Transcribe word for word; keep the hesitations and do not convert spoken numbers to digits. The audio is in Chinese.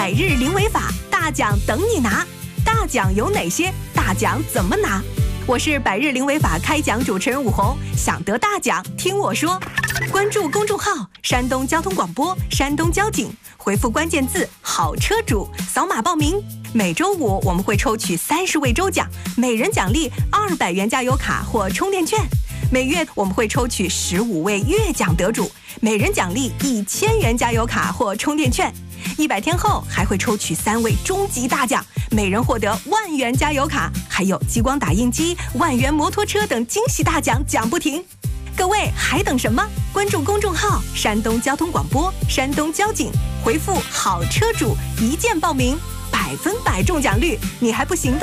百日零违法，大奖等你拿。大奖有哪些？大奖怎么拿？我是百日零违法开讲主持人武红，想得大奖听我说。关注公众号山东交通广播、山东交警，回复关键字好车主，扫码报名。每周五我们会抽取三十位周奖，每人奖励二百元加油卡或充电券。每月我们会抽取十五位月奖得主，每人奖励一千元加油卡或充电券。一百天后还会抽取三位终极大奖，每人获得万元加油卡，还有激光打印机、万元摩托车等惊喜大奖，奖不停。各位还等什么？关注公众号山东交通广播、山东交警，回复好车主一键报名，百分百中奖率，你还不行动？